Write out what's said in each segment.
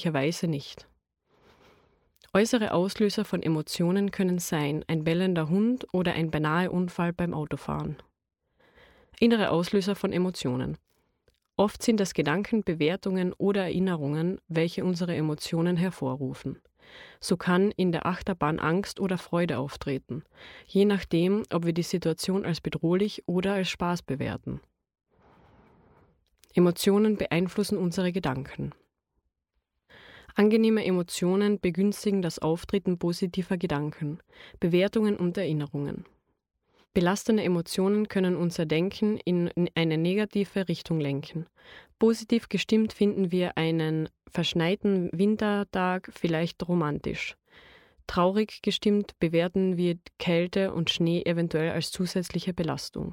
möglicherweise nicht. Äußere Auslöser von Emotionen können sein ein bellender Hund oder ein beinahe Unfall beim Autofahren. Innere Auslöser von Emotionen. Oft sind das Gedanken, Bewertungen oder Erinnerungen, welche unsere Emotionen hervorrufen. So kann in der Achterbahn Angst oder Freude auftreten, je nachdem, ob wir die Situation als bedrohlich oder als Spaß bewerten. Emotionen beeinflussen unsere Gedanken. Angenehme Emotionen begünstigen das Auftreten positiver Gedanken, Bewertungen und Erinnerungen. Belastende Emotionen können unser Denken in eine negative Richtung lenken. Positiv gestimmt finden wir einen verschneiten Wintertag vielleicht romantisch. Traurig gestimmt bewerten wir Kälte und Schnee eventuell als zusätzliche Belastung.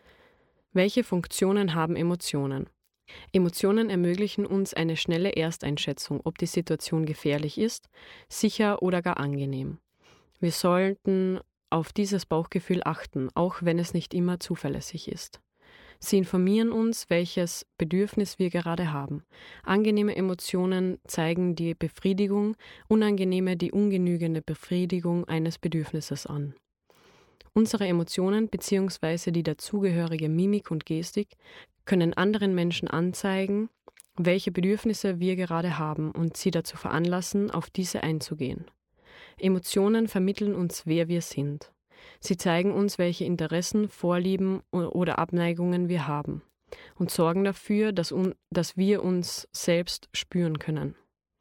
Welche Funktionen haben Emotionen? Emotionen ermöglichen uns eine schnelle Ersteinschätzung, ob die Situation gefährlich ist, sicher oder gar angenehm. Wir sollten auf dieses Bauchgefühl achten, auch wenn es nicht immer zuverlässig ist. Sie informieren uns, welches Bedürfnis wir gerade haben. Angenehme Emotionen zeigen die Befriedigung, unangenehme die ungenügende Befriedigung eines Bedürfnisses an. Unsere Emotionen bzw. die dazugehörige Mimik und Gestik können anderen Menschen anzeigen, welche Bedürfnisse wir gerade haben und sie dazu veranlassen, auf diese einzugehen. Emotionen vermitteln uns, wer wir sind. Sie zeigen uns, welche Interessen, Vorlieben oder Abneigungen wir haben und sorgen dafür, dass wir uns selbst spüren können.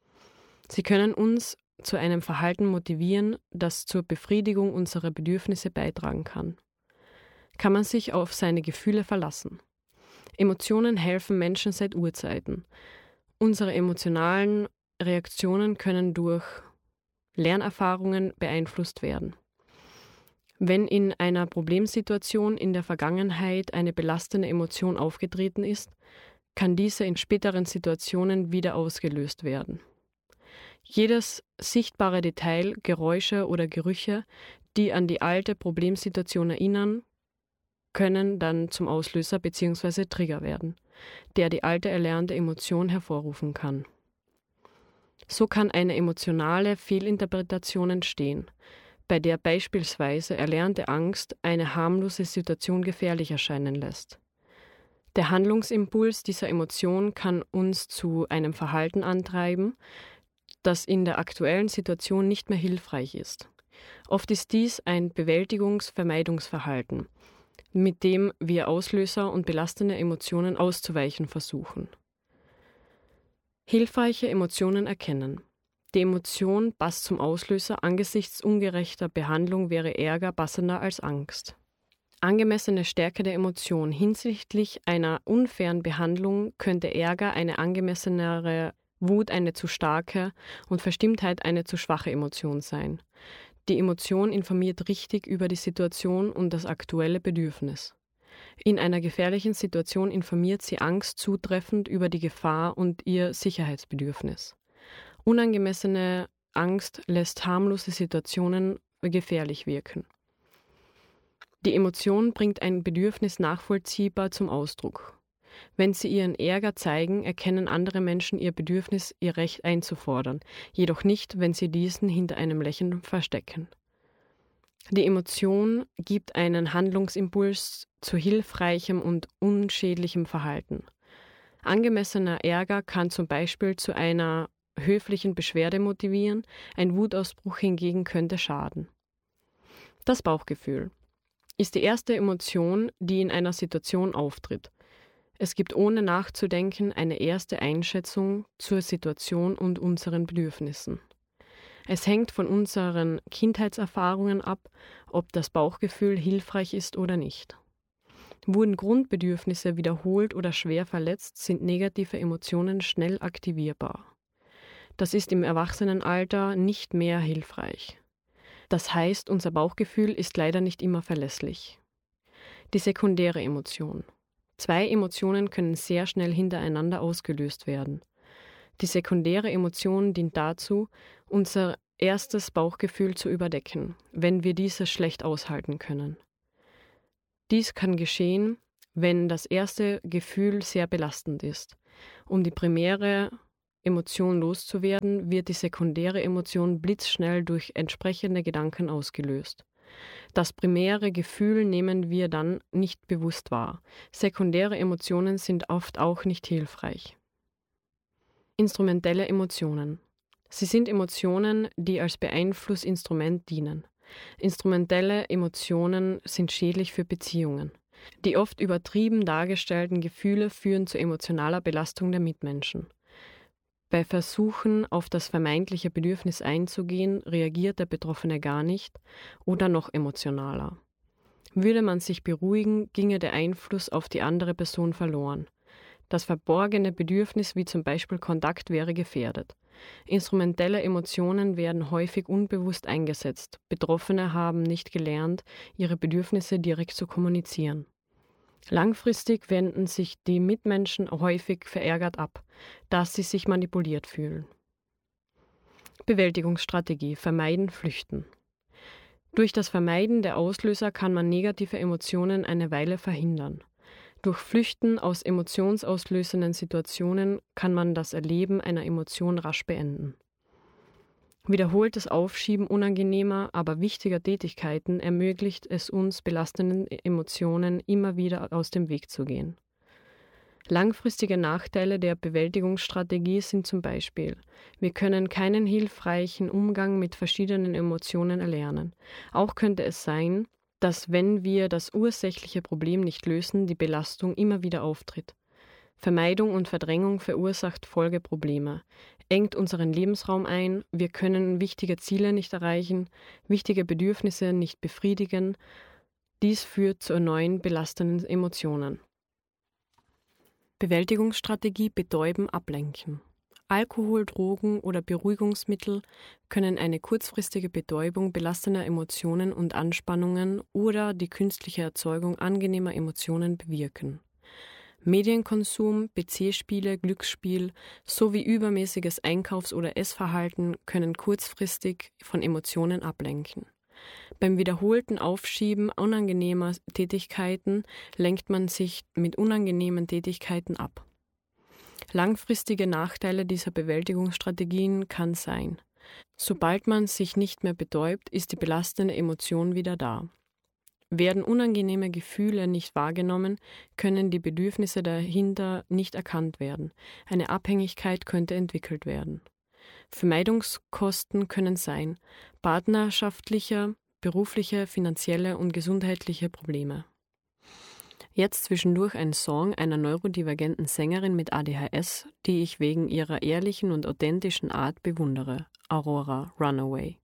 Sie können uns zu einem Verhalten motivieren, das zur Befriedigung unserer Bedürfnisse beitragen kann. Kann man sich auf seine Gefühle verlassen? Emotionen helfen Menschen seit Urzeiten. Unsere emotionalen Reaktionen können durch Lernerfahrungen beeinflusst werden. Wenn in einer Problemsituation in der Vergangenheit eine belastende Emotion aufgetreten ist, kann diese in späteren Situationen wieder ausgelöst werden. Jedes sichtbare Detail, Geräusche oder Gerüche, die an die alte Problemsituation erinnern, können dann zum Auslöser bzw. Trigger werden, der die alte erlernte Emotion hervorrufen kann. So kann eine emotionale Fehlinterpretation entstehen, bei der beispielsweise erlernte Angst eine harmlose Situation gefährlich erscheinen lässt. Der Handlungsimpuls dieser Emotion kann uns zu einem Verhalten antreiben, das in der aktuellen Situation nicht mehr hilfreich ist. Oft ist dies ein Bewältigungs-Vermeidungsverhalten, mit dem wir Auslöser und belastende Emotionen auszuweichen versuchen. Hilfreiche Emotionen erkennen. Die Emotion passt zum Auslöser, angesichts ungerechter Behandlung wäre Ärger passender als Angst. Angemessene Stärke der Emotion. Hinsichtlich einer unfairen Behandlung könnte Ärger eine angemessenere, Wut eine zu starke und Verstimmtheit eine zu schwache Emotion sein. Die Emotion informiert richtig über die Situation und das aktuelle Bedürfnis. In einer gefährlichen Situation informiert sie Angst zutreffend über die Gefahr und ihr Sicherheitsbedürfnis. Unangemessene Angst lässt harmlose Situationen gefährlich wirken. Die Emotion bringt ein Bedürfnis nachvollziehbar zum Ausdruck. Wenn sie ihren Ärger zeigen, erkennen andere Menschen ihr Bedürfnis, ihr Recht einzufordern, jedoch nicht, wenn sie diesen hinter einem Lächeln verstecken. Die Emotion gibt einen Handlungsimpuls zu hilfreichem und unschädlichem Verhalten. Angemessener Ärger kann zum Beispiel zu einer höflichen Beschwerde motivieren, ein Wutausbruch hingegen könnte schaden. Das Bauchgefühl ist die erste Emotion, die in einer Situation auftritt. Es gibt ohne nachzudenken eine erste Einschätzung zur Situation und unseren Bedürfnissen. Es hängt von unseren Kindheitserfahrungen ab, ob das Bauchgefühl hilfreich ist oder nicht. Wurden Grundbedürfnisse wiederholt oder schwer verletzt, sind negative Emotionen schnell aktivierbar. Das ist im Erwachsenenalter nicht mehr hilfreich. Das heißt, unser Bauchgefühl ist leider nicht immer verlässlich. Die sekundäre Emotion. 2 Emotionen können sehr schnell hintereinander ausgelöst werden. Die sekundäre Emotion dient dazu, unser erstes Bauchgefühl zu überdecken, wenn wir dieses schlecht aushalten können. Dies kann geschehen, wenn das erste Gefühl sehr belastend ist, um die primäre Emotion loszuwerden, wird die sekundäre Emotion blitzschnell durch entsprechende Gedanken ausgelöst. Das primäre Gefühl nehmen wir dann nicht bewusst wahr. Sekundäre Emotionen sind oft auch nicht hilfreich. Instrumentelle Emotionen. Sie sind Emotionen, die als Beeinflussinstrument dienen. Instrumentelle Emotionen sind schädlich für Beziehungen. Die oft übertrieben dargestellten Gefühle führen zu emotionaler Belastung der Mitmenschen. Bei Versuchen, auf das vermeintliche Bedürfnis einzugehen, reagiert der Betroffene gar nicht oder noch emotionaler. Würde man sich beruhigen, ginge der Einfluss auf die andere Person verloren. Das verborgene Bedürfnis, wie zum Beispiel Kontakt, wäre gefährdet. Instrumentelle Emotionen werden häufig unbewusst eingesetzt. Betroffene haben nicht gelernt, ihre Bedürfnisse direkt zu kommunizieren. Langfristig wenden sich die Mitmenschen häufig verärgert ab, dass sie sich manipuliert fühlen. Bewältigungsstrategie: Vermeiden, flüchten. Durch das Vermeiden der Auslöser kann man negative Emotionen eine Weile verhindern. Durch Flüchten aus emotionsauslösenden Situationen kann man das Erleben einer Emotion rasch beenden. Wiederholtes Aufschieben unangenehmer, aber wichtiger Tätigkeiten ermöglicht es uns, belastenden Emotionen immer wieder aus dem Weg zu gehen. Langfristige Nachteile der Bewältigungsstrategie sind zum Beispiel: Wir können keinen hilfreichen Umgang mit verschiedenen Emotionen erlernen. Auch könnte es sein, dass, wenn wir das ursächliche Problem nicht lösen, die Belastung immer wieder auftritt. Vermeidung und Verdrängung verursacht Folgeprobleme, engt unseren Lebensraum ein, wir können wichtige Ziele nicht erreichen, wichtige Bedürfnisse nicht befriedigen. Dies führt zu neuen belastenden Emotionen. Bewältigungsstrategie: Betäuben, ablenken. Alkohol, Drogen oder Beruhigungsmittel können eine kurzfristige Betäubung belastender Emotionen und Anspannungen oder die künstliche Erzeugung angenehmer Emotionen bewirken. Medienkonsum, PC-Spiele, Glücksspiel sowie übermäßiges Einkaufs- oder Essverhalten können kurzfristig von Emotionen ablenken. Beim wiederholten Aufschieben unangenehmer Tätigkeiten lenkt man sich mit unangenehmen Tätigkeiten ab. Langfristige Nachteile dieser Bewältigungsstrategien kann sein: Sobald man sich nicht mehr betäubt, ist die belastende Emotion wieder da. Werden unangenehme Gefühle nicht wahrgenommen, können die Bedürfnisse dahinter nicht erkannt werden. Eine Abhängigkeit könnte entwickelt werden. Vermeidungskosten können sein: partnerschaftliche, berufliche, finanzielle und gesundheitliche Probleme. Jetzt zwischendurch ein Song einer neurodivergenten Sängerin mit ADHS, die ich wegen ihrer ehrlichen und authentischen Art bewundere: Aurora, Runaway.